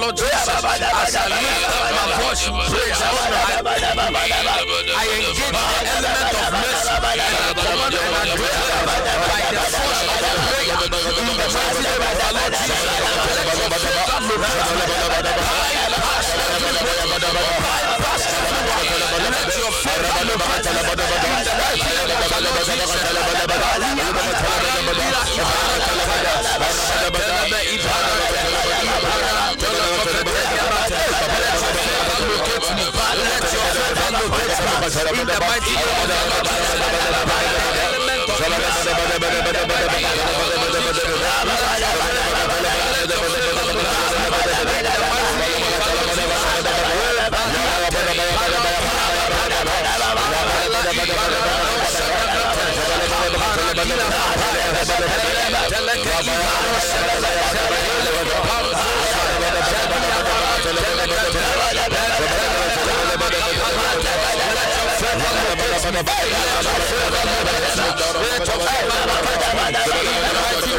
Lord Jesus, as I lift up my voice in praise, I engage the element of mercy. I command and I declare by the force of the prayer in the mighty name of our Lord Jesus. Let your favor locate me. Bypass everyone. Bypass everyone. Let your favor locate me. In the mighty name of our Lord Jesus. In the mighty name of